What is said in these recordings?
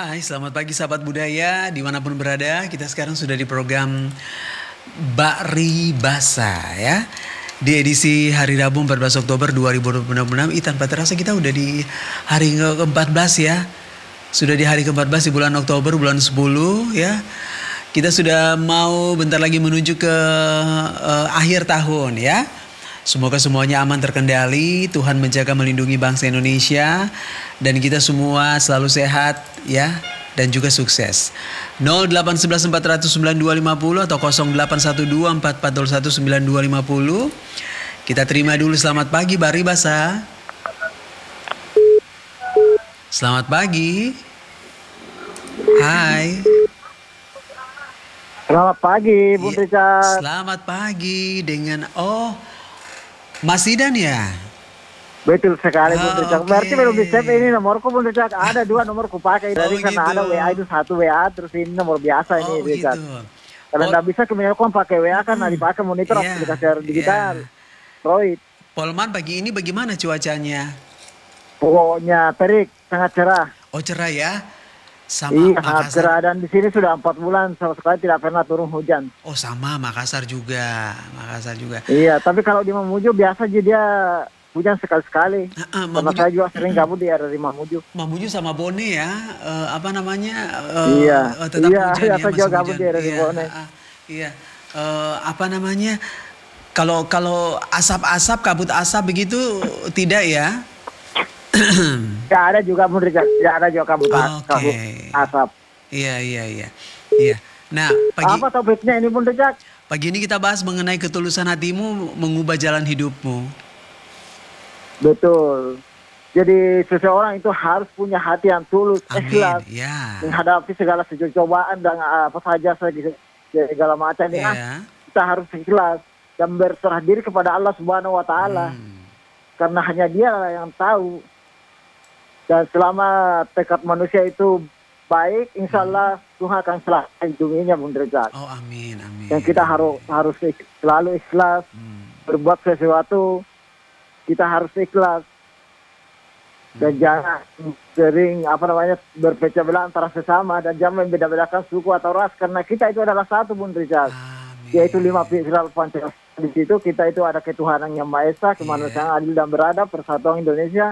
Hai, selamat pagi sahabat budaya dimanapun berada. Kita sekarang sudah di program Bakri Basa ya. Di edisi hari Rabu 14 Oktober 2026. Tanpa terasa kita udah di hari ke-14 ya. Sudah di hari ke-14 di bulan Oktober, bulan 10 ya. Kita sudah mau bentar lagi menuju ke akhir tahun ya. Semoga semuanya aman terkendali, Tuhan menjaga melindungi bangsa Indonesia, dan kita semua selalu sehat ya, dan juga sukses. 0811 400 9250 atau 0812 441 9250. Kita terima dulu selamat pagi Bakri Basa. Selamat pagi. Hai. Selamat pagi, Bung Richard. Selamat pagi dengan Mas Idan ya? Betul sekali, Bung Richard. Oke. Berarti belum di-save ini nomorku, Bung Richard. Ada 2 nomorku pakai. Dari karena gitu. ada WA itu 1 WA, terus ini nomor biasa ini, Richard. Gitu. Kalau nggak bisa kebanyakan pakai WA kan, dipakai monitor Iya, aplikasi digital. Roid. Polman pagi ini bagaimana cuacanya? Pokoknya terik, sangat cerah. Oh cerah ya? Sama Iya, sangat Makassar. cerah. Dan di sini sudah 4 bulan, sama sekali tidak pernah turun hujan. Oh sama Makassar juga. Iya, tapi kalau di Mamuju biasa aja dia hujan sekali-sekali. Karena saya juga sering gabut di area Mamuju. Mamuju sama Bone ya, apa namanya? Iya. Tetap Iya, hujan iya, ya, saya masih juga gabut hujan. di area Iya, Bone. iya. Apa namanya? Kalau asap-asap, kabut asap begitu tidak ya? Tidak ada juga Bung Richard, tidak ada juga kabut kabut asap. Iya. Nah, Apa topiknya ini Bung Richard? pagi ini kita bahas mengenai ketulusan hatimu mengubah jalan hidupmu. Betul. Jadi seseorang itu harus punya hati yang tulus, ikhlas, Ya. menghadapi segala cobaan dan apa saja segala macam ini. Ya. Kita harus ikhlas dan berserah diri kepada Allah Subhanahu Wa Taala. Karena hanya Dia lah yang tahu. Dan selama tekad manusia itu baik, insya Allah Tuhan akan selalu melindunginya, Bung Derajat. Oh amin. Dan kita harus selalu ikhlas, berbuat sesuatu, kita harus ikhlas. Dan jangan sering berpecah belah antara sesama, dan jangan membeda-bedakan suku atau ras, karena kita itu adalah satu, Bung Derajat. Yaitu 5 pilar Pancasila. Di situ kita itu ada ketuhanan yang Maha Esa, kemanusiaan adil dan beradab, persatuan Indonesia.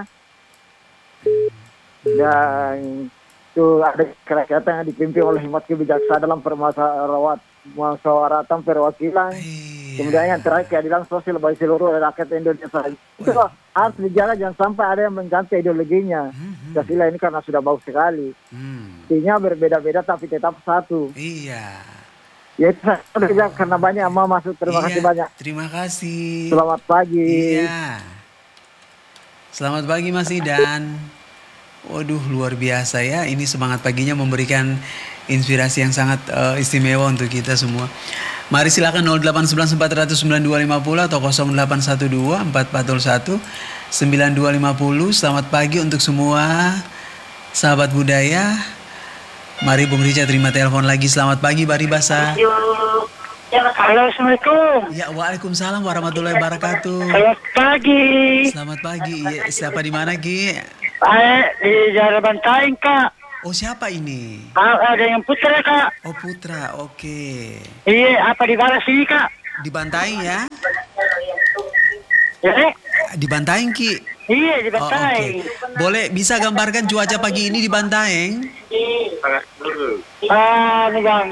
Dan itu ada kerakyatan yang dipimpin oleh hikmat kebijaksanaan dalam permusyawaratan perwakilan. Kemudian yang terakhir keadilan sosial bagi seluruh rakyat Indonesia. Itu harus dijaga, jangan sampai ada yang mengganti ideologinya. Pancasila ini karena sudah bagus sekali. Artinya berbeda-beda tapi tetap satu. Iya. Ya itu saja, karena banyak yang mau masuk. Terima kasih banyak. Terima kasih. Selamat pagi. Iya. Selamat pagi Mas Idan. Waduh luar biasa ya. Ini semangat paginya memberikan inspirasi yang sangat istimewa untuk kita semua. Mari silakan 0811 400 9250 atau 0812 441 9250. Selamat pagi untuk semua sahabat budaya. Mari Bung Richard terima telepon lagi. Selamat pagi Bakri Basa. Halo, Assalamualaikum. Ya, waalaikumsalam warahmatullahi wabarakatuh. Selamat pagi. Selamat pagi. Ya, siapa di mana Ki? Di Jalan Bantaing, Kak. Oh siapa ini? Ada yang Putra, Kak. Oh Putra, oke. Iya, apa di balas sini, Kak? Di Bantaing ya? Ya, Di Bantaing Ki. iya, di Oh, Bantaing. oke. Boleh bisa gambarkan cuaca pagi ini di Bantaeng? Ini Bang.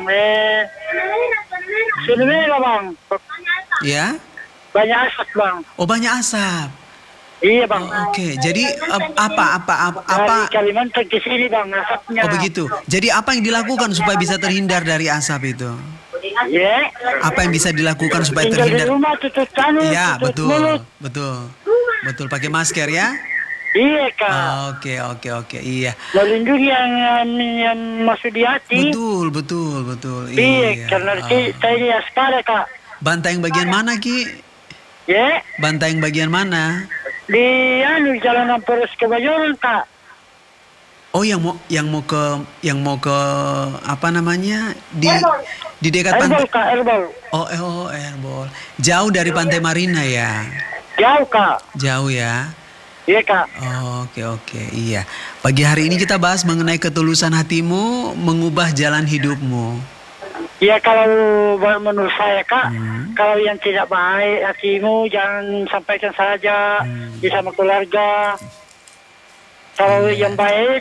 Sini lah, Bang. Ya? Banyak asap, Bang. Oh banyak asap. Iya, Bang. Oke. Jadi apa? Dari Kalimantan ke sini, Bang, asapnya. Oh begitu. Jadi apa yang dilakukan supaya bisa terhindar dari asap itu? Iya. Apa yang bisa dilakukan supaya Tinggal di terhindar? rumah, tutup tangan, Ya tutup mulut. betul. Pakai masker ya? Iya, Kak. Oke. Iya. Melindungi yang masuk di hati. Betul. Iya, karena saya ini askara, Kak. Bantaeng bagian mana Ki? Ya, Bantaeng bagian mana? di Jalan Ampurus Kebayoran, Kak. Oh yang mau ke apa namanya di dekat pantai. Airbol, Kak, Airbol. Airbol. Jauh dari Pantai Marina ya? Jauh, Kak. Jauh ya. Iya Kak. Oke, iya. Pagi hari ini kita bahas mengenai ketulusan hatimu mengubah jalan hidupmu. Ya kalau menurut saya Kak, Hmm. kalau yang tidak baik hatimu jangan sampaikan saja di sama keluarga. Kalau Iya. yang baik,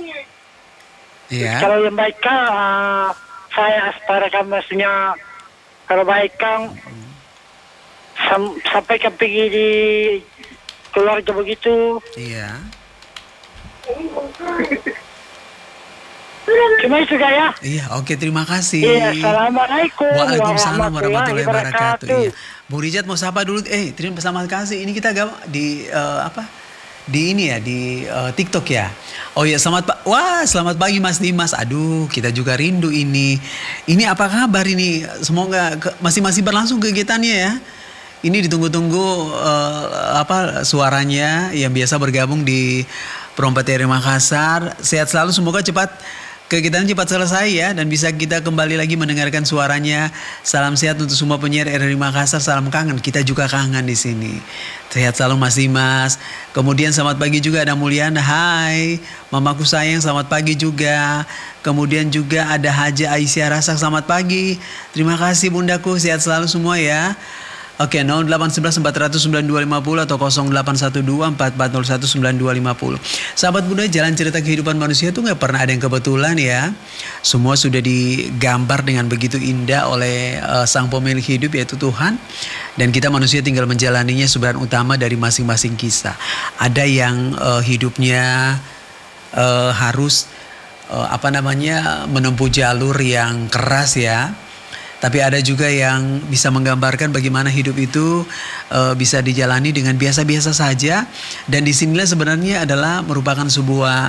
Iya. kalau yang baik Kak, saya asparakan maksudnya kalau baik Kang sampaikan pergi di keluarga begitu. Iya. Cuma itu Kak ya. Iya, oke, terima kasih. Iya, assalamualaikum Waalaikumsalam warahmatullahi wabarakatuh. wabarakatuh. Iya. Bu Rijat mau sapa dulu. Terima kasih. Ini kita di apa? Di ini ya, di TikTok ya. Oh iya, selamat pagi Mas Dimas. Aduh, kita juga rindu ini. Ini apa kabar ini? Semoga masih berlangsung kegiatannya ya. Ini ditunggu-tunggu suaranya yang biasa bergabung di Perompak TRI Makassar. Sehat selalu, semoga kegiatan cepat selesai ya, dan bisa kita kembali lagi mendengarkan suaranya. Salam sehat untuk semua penyiar RRI Makassar. Salam kangen, kita juga kangen di sini. Sehat selalu Mas Dimas. Kemudian selamat pagi juga ada Mulyana. Hai, mamaku sayang, selamat pagi juga. Kemudian juga ada Haja Aisyah Rasak, selamat pagi. Terima kasih bundaku, sehat selalu semua ya. Oke, 0811 400 9250 atau 0812 4401 9250. Sahabat Buddha, jalan cerita kehidupan manusia itu gak pernah ada yang kebetulan ya. Semua sudah digambar dengan begitu indah oleh sang pemilik hidup, yaitu Tuhan. Dan kita manusia tinggal menjalaninya sebagian utama dari masing-masing kisah. Ada yang hidupnya harus menempuh jalur yang keras ya. Tapi ada juga yang bisa menggambarkan bagaimana hidup itu bisa dijalani dengan biasa-biasa saja. Dan disinilah sebenarnya adalah merupakan sebuah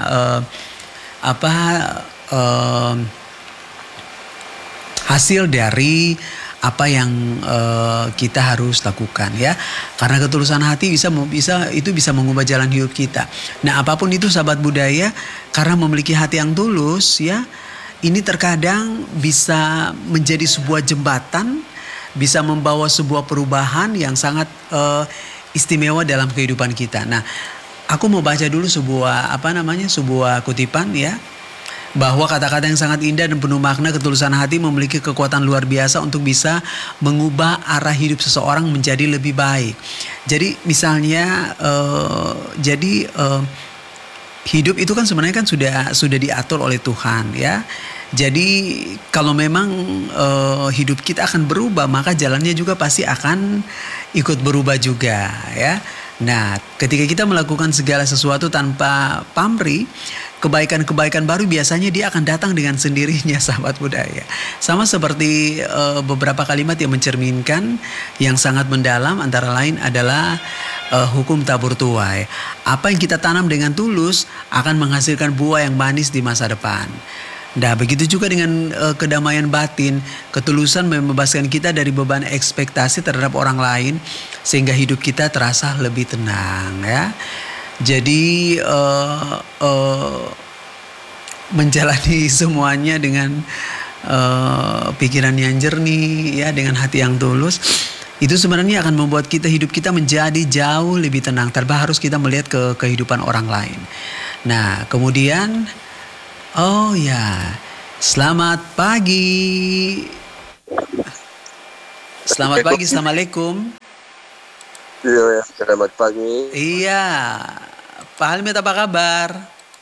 hasil dari apa yang kita harus lakukan ya. Karena ketulusan hati bisa mengubah jalan hidup kita. Nah, apapun itu sahabat budaya, karena memiliki hati yang tulus ya, ini terkadang bisa menjadi sebuah jembatan, bisa membawa sebuah perubahan yang sangat istimewa dalam kehidupan kita. Nah, aku mau baca dulu sebuah kutipan ya, bahwa kata-kata yang sangat indah dan penuh makna, ketulusan hati memiliki kekuatan luar biasa untuk bisa mengubah arah hidup seseorang menjadi lebih baik. Jadi misalnya hidup itu kan sebenarnya kan sudah diatur oleh Tuhan ya. Jadi kalau memang hidup kita akan berubah, maka jalannya juga pasti akan ikut berubah juga ya. Nah, ketika kita melakukan segala sesuatu tanpa pamrih, kebaikan-kebaikan baru biasanya dia akan datang dengan sendirinya sahabat budaya. Sama seperti beberapa kalimat yang mencerminkan yang sangat mendalam, antara lain adalah hukum tabur tuai. Apa yang kita tanam dengan tulus akan menghasilkan buah yang manis di masa depan. Nah, begitu juga dengan kedamaian batin. Ketulusan membebaskan kita dari beban ekspektasi terhadap orang lain, sehingga hidup kita terasa lebih tenang ya. Jadi menjalani semuanya dengan pikiran yang jernih ya, dengan hati yang tulus, itu sebenarnya akan membuat hidup kita menjadi jauh lebih tenang tanpa harus kita melihat ke kehidupan orang lain. Nah, kemudian selamat pagi. Selamat pagi, assalamualaikum. Iya, selamat pagi. Iya, Pak Halmid apa kabar?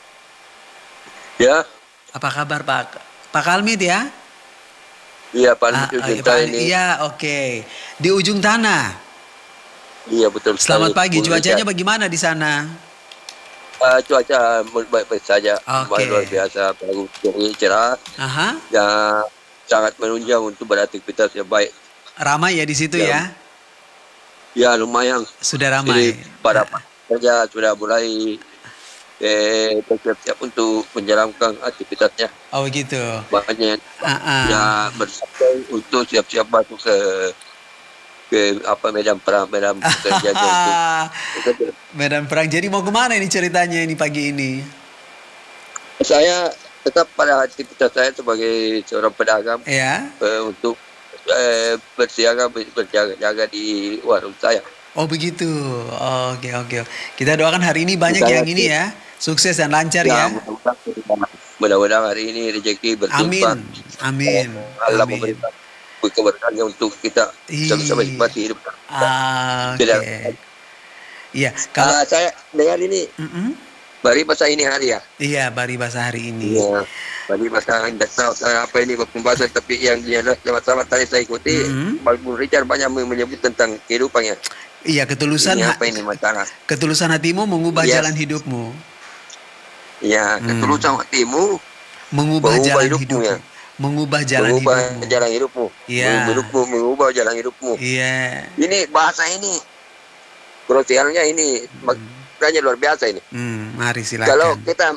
Ya. Apa kabar Pak Halmid ya? Iya, Pak Halmid ujung tanah ini. Iya, oke. Di ujung tanah. Iya, betul sekali. Selamat pagi, cuacanya bagaimana di sana? Cuaca baik-baik saja, luar biasa, bagus, cerah, dan sangat menunjang untuk beraktivitas yang baik. Ramai ya di situ ya? Ya, lumayan. Sudah ramai. Jadi pada saja sudah mulai bersiap-siap untuk menjalankan aktivitasnya. Oh gitu. Banyak yang bersiap untuk siap-siap masuk ke medan perang, medan pekerjaan itu. Medan perang. Jadi mau kemana ini ceritanya ini pagi ini? Saya tetap pada aktivitas saya sebagai seorang pedagang ya. Untuk berjaga di warung saya. Oh begitu. Oke. Kita doakan hari ini banyak yang ini ya. Sukses dan lancar ya. Mudah-mudahan hari ini rezeki berlimpah. Amin. Allah memberikan keberkahannya untuk kita sama-sama nikmati hidup. Oke. Iya. Kalau saya dengar ini Bari Basah ini hari ya. Iya, Bari Basah hari ini. Iya. Bari Basah tidak tahu apa ini pembahasan, tapi yang sama-sama tadi saya ikuti. Bung Richard banyak menyebut tentang kehidupannya. Iya, ketulusan. Ini apa ini masalah? Ketulusan hatimu mengubah jalan hidupmu. Iya, ketulusan hatimu mengubah jalan hidupmu. Mengubah jalan hidupmu. Iya. Mengubah jalan hidupmu. Iya. Ini bahasa ini, krusialnya ini, makanya luar biasa ini. Mari silakan. Kalau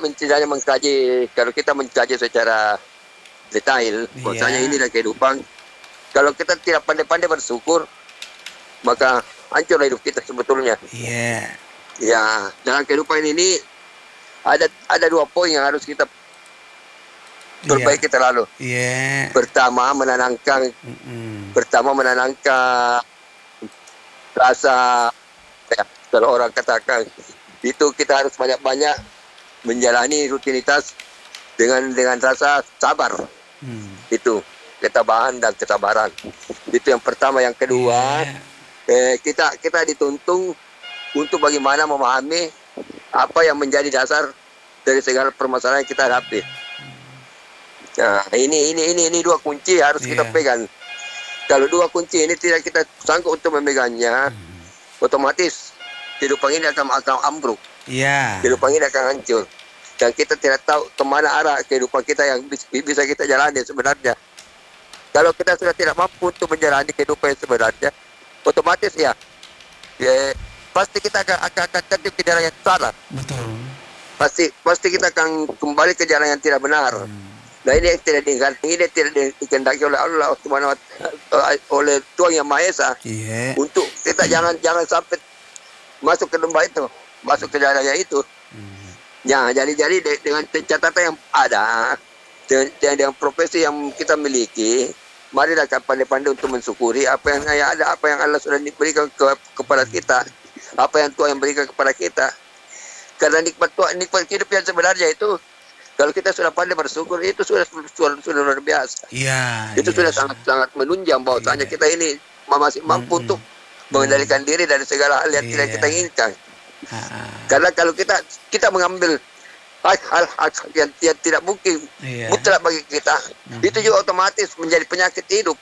kita mengkaji secara detail, bahwasanya ini adalah kehidupan. Kalau kita tidak pandai-pandai bersyukur, maka hancurlah hidup kita sebetulnya. Iya. Ya, dalam kehidupan ini ada 2 poin yang harus kita perbaiki terlalu. Pertama menenangkan rasa, kalau orang katakan itu, kita harus banyak-banyak menjalani rutinitas dengan rasa sabar. Itu ketabahan dan kesabaran. Itu yang pertama. Yang kedua, kita dituntun untuk bagaimana memahami apa yang menjadi dasar dari segala permasalahan yang kita hadapi. Nah, ini 2 kunci harus kita pegang. Kalau 2 kunci ini tidak kita sanggup untuk memegangnya, otomatis kehidupan ini akan ambruk. Kehidupan ini akan hancur. Dan kita tidak tahu kemana arah kehidupan kita yang bisa kita jalani sebenarnya. Kalau kita sudah tidak mampu untuk menjalani kehidupan yang sebenarnya, otomatis pasti kita akan terjun ke jalan yang salah. Betul. Pasti kita akan kembali ke jalan yang tidak benar. Nah, ini yang tidak dikehendaki oleh Allah Subhanahu wa Ta'ala, oleh Tuhan Yang Maha Esa. Untuk kita jangan sampai masuk ke lembah itu, masuk ke jalan yang itu. Ya, jadi dengan catatan yang ada, dengan profesi yang kita miliki, marilah pandai-pandai untuk mensyukuri apa yang ada, apa yang Allah sudah berikan kepada kita, apa yang Tuhan yang berikan kepada kita. Karena nikmat hidup yang sebenarnya itu, kalau kita sudah pandai bersyukur, itu sudah luar biasa. Itu sudah sangat menunjang bahwasanya kita ini masih mampu untuk mengendalikan diri dari segala hal yang tidak kita inginkan. Karena kalau kita mengambil hal yang tidak mungkin mutlak bagi kita, itu juga otomatis menjadi penyakit hidup.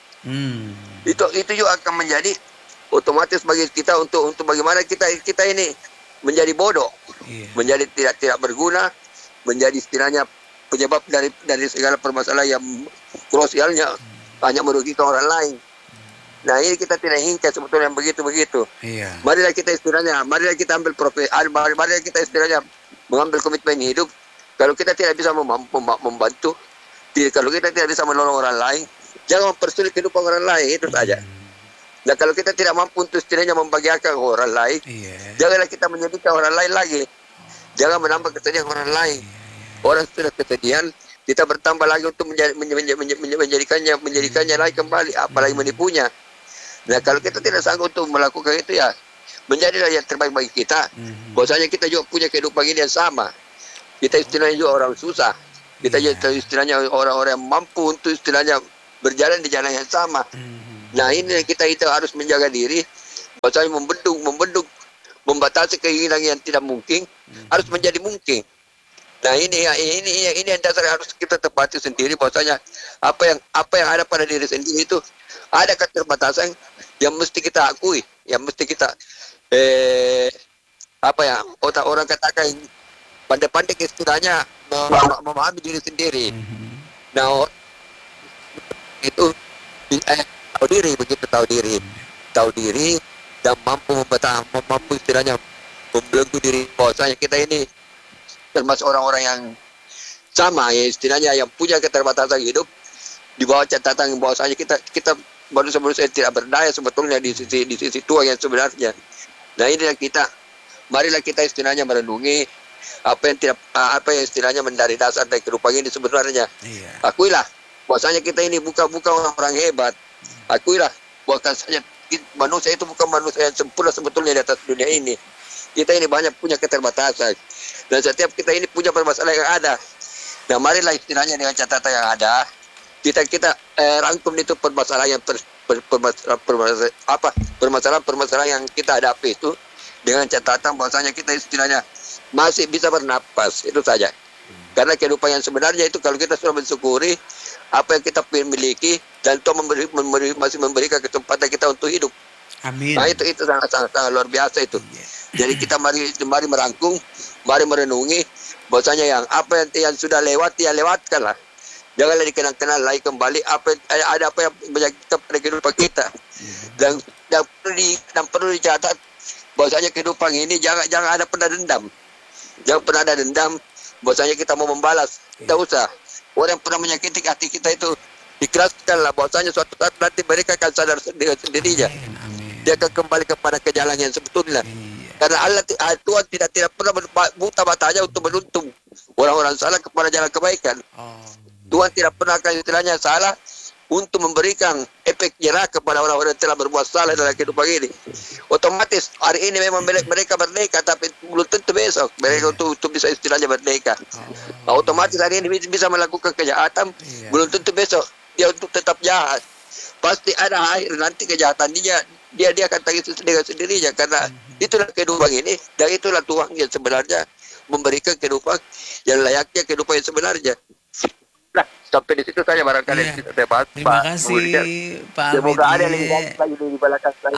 Itu juga akan menjadi otomatis bagi kita untuk bagaimana kita ini menjadi bodoh, menjadi tidak berguna, menjadi istilahnya penyebab dari segala permasalahan yang krusialnya hanya merugikan orang lain. Nah, ini kita tidak inginkan sebetulnya yang begitu-begitu. Marilah kita ambil marilah kita istilahnya mengambil komitmen hidup. Kalau kita tidak bisa membantu, kalau kita tidak bisa menolong orang lain, jangan mempersulit kehidupan orang lain, itu saja. Nah, kalau kita tidak mampu untuk istilahnya membahagiakan orang lain, janganlah kita menyedihkan orang lain lagi. Jangan menambah kesedihan orang lain. Orang sudah kesedihan, kita bertambah lagi untuk menjadikannya lagi kembali, apalagi menipunya. Nah, kalau kita tidak sanggup untuk melakukan itu, ya menjadilah yang terbaik bagi kita. Bahwasanya kita juga punya kehidupan ini yang sama. Kita istilahnya juga orang susah. Kita juga istilahnya orang-orang yang mampu untuk istilahnya berjalan di jalan yang sama. Nah, ini kita harus menjaga diri. Bahwasanya membendung, membatasi keinginan yang tidak mungkin harus menjadi mungkin. Nah, ini yang dasar harus kita tepati sendiri, bahwasanya apa yang ada pada diri sendiri itu ada keterbatasan yang mesti kita akui, yang mesti kita orang katakan pandai-pandai istilahnya memahami diri sendiri. Nah, itu tahu diri dan mampu istilahnya membelenggu diri, bahwasanya kita ini termasuk orang-orang yang sama, ya istilahnya yang punya keterbatasan hidup, di bawah catatan bahwasanya kita manusia tidak berdaya sebetulnya di sisi Tuhan yang sebenarnya. Nah, ini yang marilah kita istilahnya merenungi apa yang istilahnya mendari dasar dari kehidupan ini sebenarnya. Akuilah bahwasanya kita ini bukan orang-orang hebat. Akuilah bahwasanya manusia itu bukan manusia yang sempurna sebetulnya di atas dunia ini. Kita ini banyak punya keterbatasan. Dan setiap kita ini punya permasalahan yang ada. Nah, marilah istilahnya dengan catatan yang ada. Kita rangkum itu permasalahan yang kita hadapi itu dengan catatan bahwasanya kita istilahnya masih bisa bernapas, itu saja. Karena kehidupan yang sebenarnya itu kalau kita sudah mensyukuri apa yang kita miliki dan Tuhan masih memberikan kesempatan kita untuk hidup. Amin. Nah itu sangat luar biasa itu. Jadi kita mari merangkum, mari merenungi bahwasanya yang apa yang sudah lewat ya lewatkanlah. Janganlah dikenang-kenang lagi kembali apa yang menyakitkan pada kehidupan kita. Dan perlu dicatat bahwasanya kehidupan ini jangan ada pernah dendam. Jangan pernah ada dendam bahwasanya kita mau membalas. Tidak usah. Orang yang pernah menyakiti hati kita itu dikeraskanlah bahwasanya suatu saat nanti mereka akan sadar dengan sendirinya. Dia akan kembali kepada ke jalan yang sebetulnya. Karena Tuhan tidak pernah buta matanya untuk menuntun orang-orang salah kepada jalan kebaikan. Tuhan tidak pernah akan istilahnya salah untuk memberikan efek jerah kepada orang-orang yang telah berbuat salah dalam kehidupan ini. Otomatis hari ini memang mereka merdeka, tapi belum tentu besok mereka untuk bisa istilahnya merdeka. Otomatis hari ini bisa melakukan kejahatan, belum tentu besok dia untuk tetap jahat. Pasti ada akhir nanti kejahatan dia akan tangis dengan sendirinya, karena itulah kehidupan ini dan itulah Tuhan yang sebenarnya memberikan kehidupan yang layaknya kehidupan yang sebenarnya. Nah, sampai di situ saja barangkali kita bahas. Terima kasih Pak Alvin. Semoga ada yang lagi di belakang saya.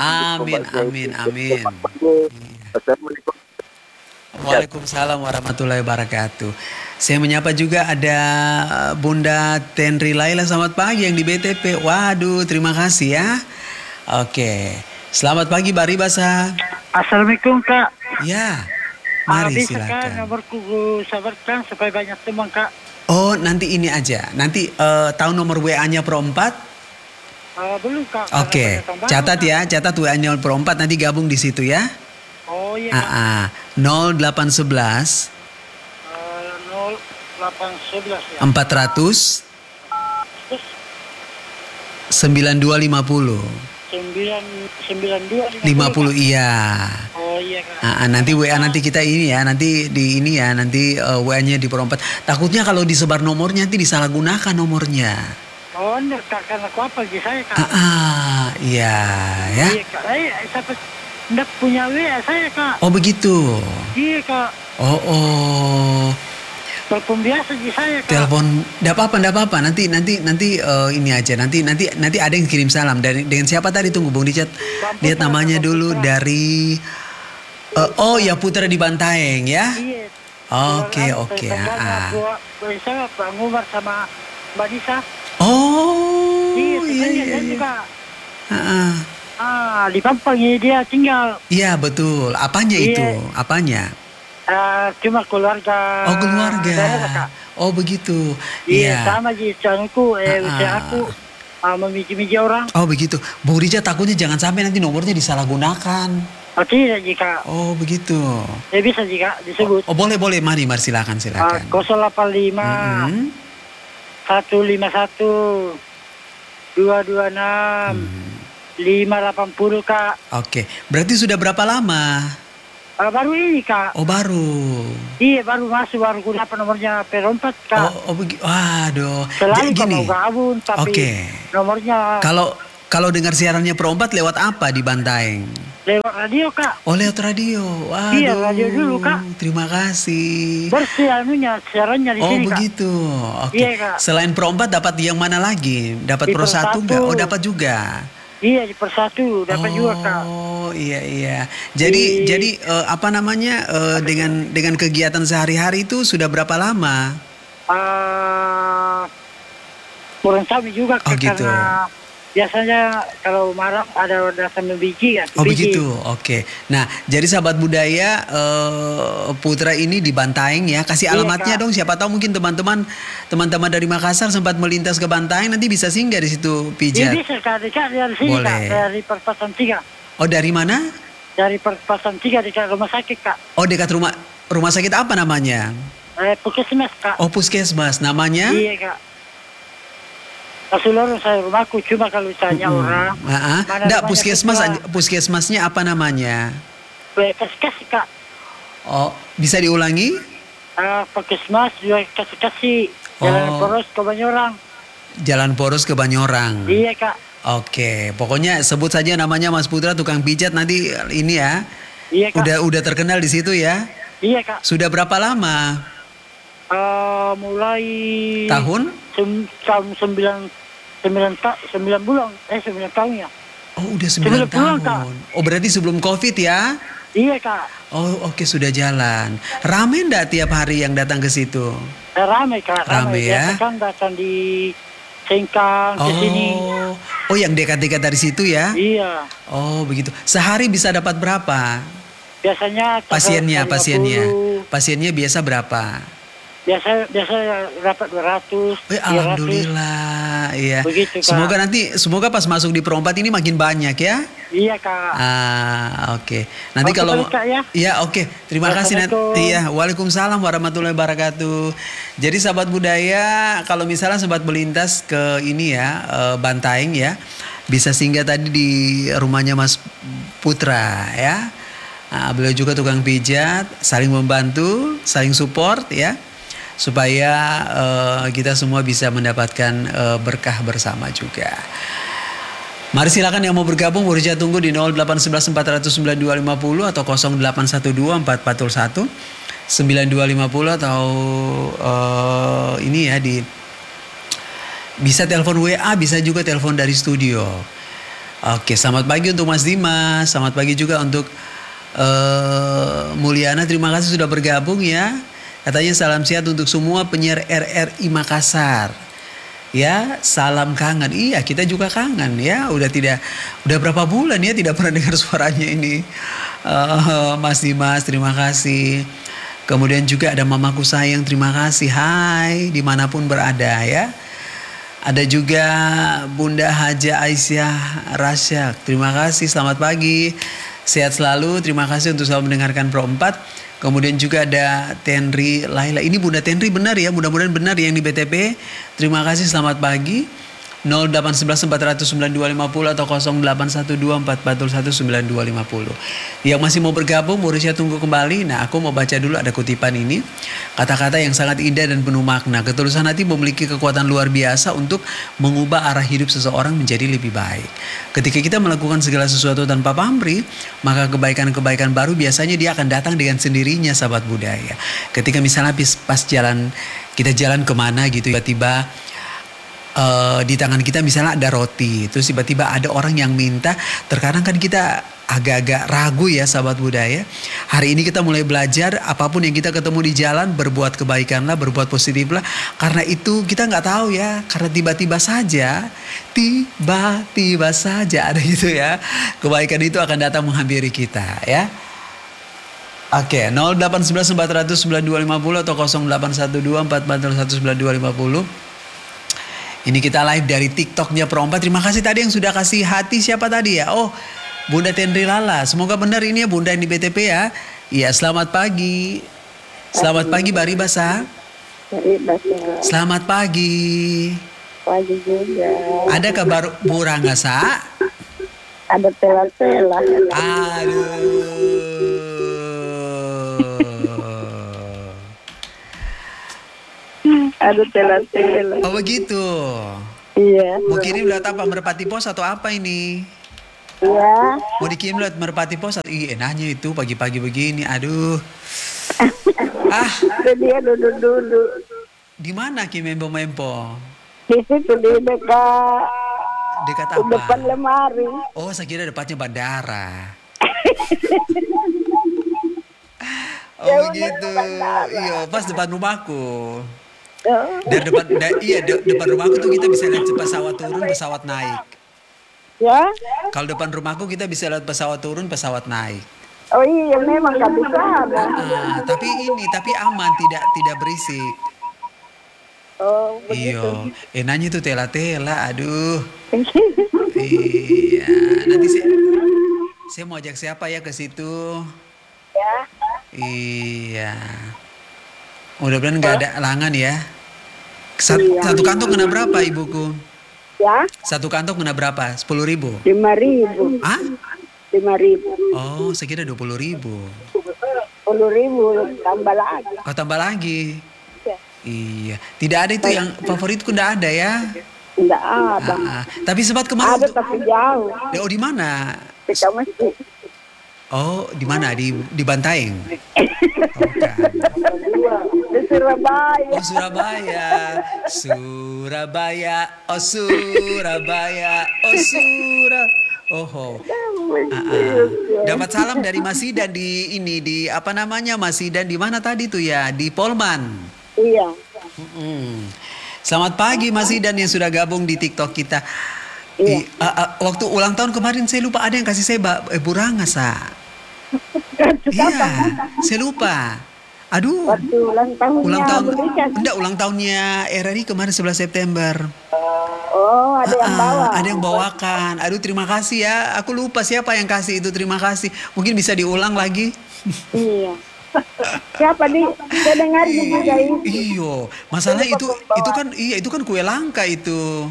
Amin. Assalamualaikum. Waalaikumsalam warahmatullahi wabarakatuh. Saya menyapa juga ada Bunda Tenri Laila, selamat pagi yang di BTP. Waduh, terima kasih ya. Oke, selamat pagi Bari Basa. Assalamualaikum Kak. Ya, mari bisa silakan. Kak nomorku sabarkan supaya banyak teman Kak. Oh, nanti ini aja. Nanti tahu nomor WA-nya Pro 4? Belum Kak. Oke, catat ya, catat WA-nya Pro 4, nanti gabung di situ ya. Oh iya Kak. 0811 0811 ya. 400 Terus 9250. 992 50 iya. Oh iya Kak. Nanti WA nanti kita ini ya, nanti WA-nya di Pro 4. Takutnya kalau disebar nomornya nanti disalahgunakan nomornya. Oh enggak Kak, karena aku apa lagi saya Kak. Iya ya. Iya Kak, saya enggak punya WA saya Kak. Oh begitu. Iya Kak. Oh. Telepon biasa di saya Kak. Telepon, enggak apa-apa. Nanti ini aja. Nanti ada yang kirim salam dengan siapa tadi, tunggu Bung dicat. Lihat namanya dulu dari ya Putra di Bantaeng ya. Iya. Oke. Saya Pak Ngumar sama Mbak Nisa. Oh. Iya. Kak. Di Pampang dia tinggal. Iya betul. Apanya itu? Apanya? Cuma keluarga. Oh keluarga. Kak. Oh begitu. Iya. Sama di channelku. Aku memiji-miji orang. Oh begitu. Bung Rija takutnya jangan sampai nanti nomornya disalahgunakan. Oh tidak jika. Oh begitu. Ya bisa jika disebut. Oh boleh. Mari silakan. 085 151 226 580 Kak. Oke. Berarti sudah berapa lama? Baru ini Kak. Oh baru. Iya baru aku dapat nomornya perompat Kak. Oh begitu. Waduh. Selalu gini. mau gabung tapi nomornya. Kalau dengar siarannya Pro 4 lewat apa di Bantaeng? Lewat radio Kak. Oh lewat radio. Waduh. Iya radio dulu Kak. Terima kasih. Bersih siarannya di sini Kak. Oh begitu. Oke. Iya, Kak. Selain Pro 4 dapat yang mana lagi? Dapat Di Pro 1 enggak? Oh dapat juga. Iya di Persatu dapat juga Kak. Oh iya. Jadi dengan kegiatan sehari-hari itu sudah berapa lama? Kurang tahu juga Kak, gitu. Karena biasanya kalau malam ada datang biji ya. Oh begitu, oke. Nah, jadi sahabat budaya Putra ini di Bantaeng ya. Kasih alamatnya dong. Siapa tahu mungkin teman-teman dari Makassar sempat melintas ke Bantaeng, nanti bisa singgah di situ pijat. Iya bisa Kak, dari sini Kak, dari Perpasan 3. Oh dari mana? Dari Perpasan 3 dekat rumah sakit Kak. Oh dekat rumah sakit apa namanya? Puskesmas Kak. Oh Puskesmas, namanya? Iya Kak. seluruh saya rumahku, cuma kalau ditanya orang. Enggak, puskesmasnya apa namanya? Kasih Kak. Oh, bisa diulangi? Puskesmas kasih Jalan Poros ke Banyorang. Jalan Poros ke Banyorang. Iya Kak. Oke, pokoknya sebut saja namanya Mas Putra tukang pijat nanti ini ya. Iya Kak. Udah terkenal di situ ya? Iya Kak. Sudah berapa lama? Mulai tahun? Tahun 9 bulan, 9 tahun ya. Oh, udah 9 tahun. Kak. Oh, berarti sebelum Covid ya? Iya Kak. Oh, oke, sudah jalan. Ramai enggak tiap hari yang datang ke situ? Ramai Kak. Ramai ya? Biasa kan datang di Sengkang ke sini. Oh, yang dekat-dekat dari situ ya? Iya. Oh, begitu. Sehari bisa dapat berapa? Biasanya Pasiennya biasa berapa? Biasa dapat 200. Alhamdulillah, iya. Begitu, Kak. Semoga pas masuk di Perompat ini makin banyak ya. Iya Kak. Oke. Nanti kalau Kak, ya. Iya, oke. Terima kasih nanti ya. Waalaikumsalam warahmatullahi wabarakatuh. Jadi sahabat budaya, kalau misalnya sempat melintas ke ini ya, Bantaeng ya, bisa singgah tadi di rumahnya Mas Putra ya. Beliau juga tukang pijat, saling membantu, saling support ya, supaya kita semua bisa mendapatkan berkah bersama juga. Mari silakan yang mau bergabung, boleh tunggu di 0811 400 9250 atau 0812 4441 9250 atau ini ya bisa telepon WA, bisa juga telepon dari studio. Oke, selamat pagi untuk Mas Dimas, selamat pagi juga untuk Mulyana, terima kasih sudah bergabung ya. Katanya salam sehat untuk semua penyiar RRI Makassar. Ya, salam kangen. Iya, kita juga kangen ya. Udah berapa bulan ya tidak pernah dengar suaranya ini. Mas Dimas, terima kasih. Kemudian juga ada mamaku sayang, terima kasih. Hai, dimanapun berada ya. Ada juga Bunda Haja Aisyah Rasyak, terima kasih, selamat pagi. Sehat selalu, terima kasih untuk selalu mendengarkan Pro 4. Kemudian juga ada Tenri Laila. Ini Bunda Tenri benar ya, mudah-mudahan benar yang di BTP. Terima kasih, selamat pagi. 0811 400 9250 atau 0812 441 9250. Yang masih mau bergabung, boleh saya tunggu kembali. Nah, aku mau baca dulu, ada kutipan ini. Kata-kata yang sangat indah dan penuh makna. Ketulusan hati memiliki kekuatan luar biasa untuk mengubah arah hidup seseorang menjadi lebih baik. Ketika kita melakukan segala sesuatu tanpa pamrih, maka kebaikan-kebaikan baru biasanya dia akan datang dengan sendirinya, sahabat budaya. Ketika misalnya pas kita jalan kemana gitu, tiba-tiba di tangan kita misalnya ada roti, terus tiba-tiba ada orang yang minta. Terkadang kan kita agak-agak ragu ya, sahabat budaya. Hari ini kita mulai belajar, apapun yang kita ketemu di jalan, berbuat kebaikanlah, berbuat positiflah. Karena itu kita nggak tahu ya, karena tiba-tiba saja ada gitu ya, kebaikan itu akan datang menghampiri kita ya. Oke, 0811 400 9250 atau 0812 441 9250. Ini kita live dari TikToknya Pro 4. Terima kasih tadi yang sudah kasih hati, siapa tadi ya? Oh, Bunda Tenri Lala. Semoga benar ini ya Bunda yang di BTP ya. Iya, selamat pagi. Selamat pagi Bari Basa. Selamat pagi. Pagi juga. Ada kabar Bu Ranggasa? Ada tela-tela. Aduh. Ada tela-tela. Oh begitu. Iya. Mau kirim lewat apa? Merpati Pos atau apa ini? Iya. Mau dikirim lewat Merpati Pos atau enaknya itu pagi-pagi begini. Aduh. Dia duduk dulu. Di mana Ki Mempo? Di situ di dekat. Dekat apa? Depan lemari. Oh, saya kira depannya bandara. Oh begitu. Iya, pas depan rumahku. Dan depan rumahku tuh kita bisa lihat pesawat turun, pesawat naik. Ya? Kalau depan rumahku kita bisa lihat pesawat turun, pesawat naik. Oh iya, memang gak bisa. Tapi aman, tidak berisik. Oh begitu. Iya, enaknya tuh tela-tela, aduh. Iya, nanti saya mau ajak siapa ya ke situ? Ya. Iya. Mudah-mudahan nggak ada halangan ya. Satu kantong kena berapa ibuku? Ya, Satu kantong kena berapa? 10.000? 5.000. Ah? 5.000. Oh, saya kira 20.000. 10.000 tambah lagi. Oh, tambah lagi. Ya. Iya. Tidak ada itu yang favoritku, tidak ada ya. Enggak ada. Tapi sempat kemarin Ada tapi jauh. Oh, di mana? Kita mesti. Oh, di mana? Di Bantaeng. Oh, bukan. Di Surabaya. Oh, Surabaya. Surabaya. Oh, Surabaya. Oh, Oh. Dapat salam dari Mas Idan di apa namanya, Mas Idan di mana tadi tuh ya? Di Polman. Iya. Selamat pagi Mas Idan yang sudah gabung di TikTok kita. Iya. Waktu ulang tahun kemarin saya lupa ada yang kasih saya burangas, Iya, saya lupa. Aduh. Waktu ulang tahunnya. Enggak, ulang tahunnya RRI kemarin 11 September. Oh, ada yang bawa. Ada yang bawakan. Aduh, terima kasih ya. Aku lupa siapa yang kasih itu. Terima kasih. Mungkin bisa diulang lagi. Iya. Siapa saya dengar juga itu. Iyo, masalah itu kan kue langka itu.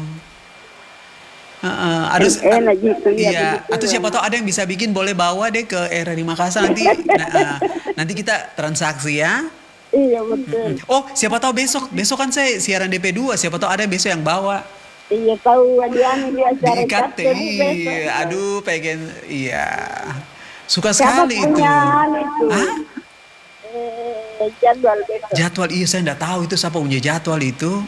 Enak gitu ya. Iya, atau siapa tahu ada yang bisa bikin, boleh bawa deh ke RRI Makassar nanti. Nanti kita transaksi ya. Iya betul. Oh, siapa tahu besok kan saya siaran DP2, siapa tahu ada besok yang bawa. Iya, tahu Adiani di acara Di Catur iya, aduh pengen, iya. Suka siapa sekali punya itu. Hah? Jadwal besok. Jadwal, iya saya enggak tahu itu siapa punya jadwal itu.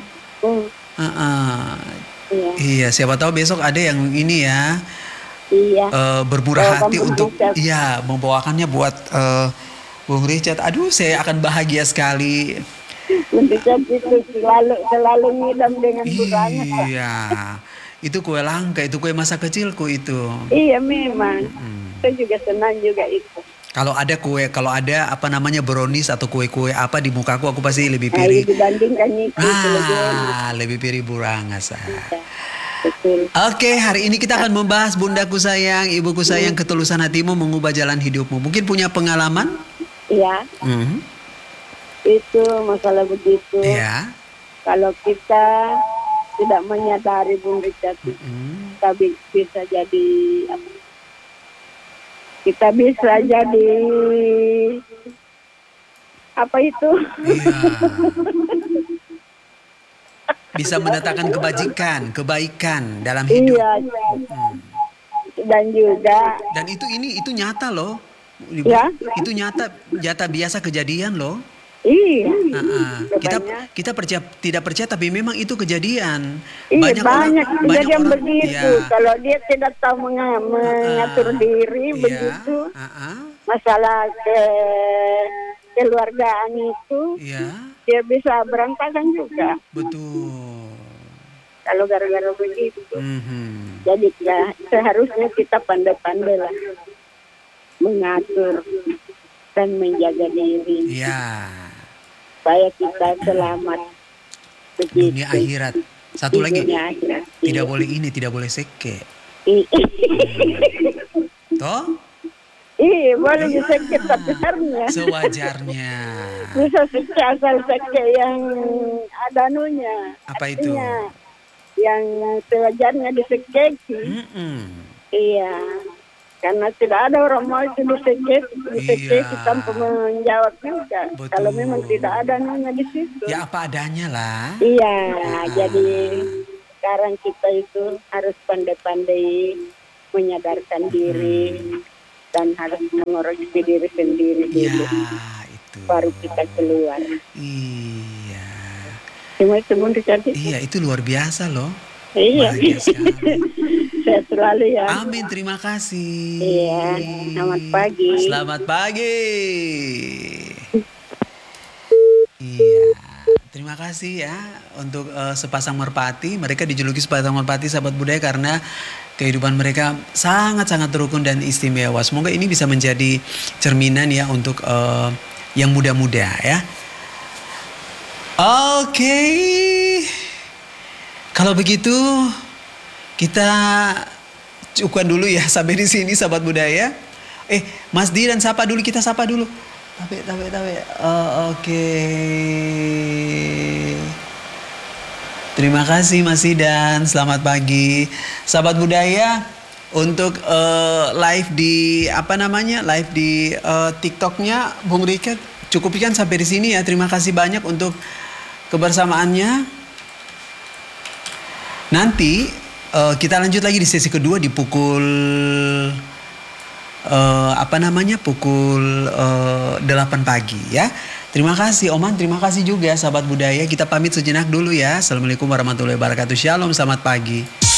Iya, siapa tahu besok ada yang ini ya. Iya. Bermurah hati untuk membawakannya buat Bung Richard. Aduh, saya akan bahagia sekali. Bung Richard itu selalu ngidam dengan burangas. Iya. Itu kue langka, itu kue masa kecilku itu. Iya memang. Saya juga senang juga itu. Kalau ada apa namanya brownies atau kue-kue apa di mukaku, aku pasti lebih pilih. Dibandingkan itu. Lebih pilih burangas. Betul. Oke, hari ini kita akan membahas Bundaku Sayang, Ibuku Sayang, ketulusan hatimu mengubah jalan hidupmu. Mungkin punya pengalaman? Iya. Itu masalah begitu. Iya. Kalau kita tidak menyadari Bung Richard, kita bisa jadi apa itu? Iya. Bisa mendatangkan kebaikan dalam hidup. Iya. Dan itu nyata loh. Ya? Itu nyata biasa kejadian loh. Iya. Kita tidak percaya tapi memang itu kejadian. Banyak kejadian orang, begitu. Ya. Kalau dia tidak tahu mengatur diri begitu. Masalah keluargaan itu. Dia bisa berantakan juga. Betul. Kalau gara-gara begitu. Jadi seharusnya kita pandai-pandai lah mengatur dan menjaga diri. Iya. Supaya kita selamat. Begitu. Dunia akhirat. Satu lagi. Akhirat. Tidak boleh seke. Toh? Iya, boleh diseke tapi sewajarnya. Bisa seke asal seke yang ada anunya. Apa itu? Yang sewajarnya disekeki. Iya. Karena tidak ada orang mau itu diseke tanpa menjawab juga. Betul. Kalau memang tidak ada anunya di situ. Ya apa adanya lah. Iya, jadi sekarang kita itu harus pandai-pandai menyadarkan diri. Dan harus mengoreksi diri sendiri dulu. Itu. Baru kita keluar. Iya. Iya, itu luar biasa loh. Iya. Bahagia sekali. Sehat selalu ya. Amin, terima kasih. Iya, selamat pagi. Selamat pagi. Iya. Terima kasih ya untuk sepasang merpati. Mereka dijuluki sepasang merpati sahabat budaya karena kehidupan mereka sangat-sangat rukun dan istimewa. Semoga ini bisa menjadi cerminan ya untuk yang muda-muda ya. Oke. Kalau begitu kita cukupkan dulu ya sampai di sini sahabat budaya. Mas Di dan kita sapa dulu. Tabe. Oke. Terima kasih Mas Idan, selamat pagi. Sahabat budaya, untuk live di live di TikToknya Bung Rika cukupkan sampai di sini ya. Terima kasih banyak untuk kebersamaannya. Nanti kita lanjut lagi di sesi kedua di pukul pukul 8 pagi ya. Terima kasih Oman, terima kasih juga sahabat budaya. Kita pamit sejenak dulu ya. Assalamualaikum warahmatullahi wabarakatuh. Shalom, selamat pagi.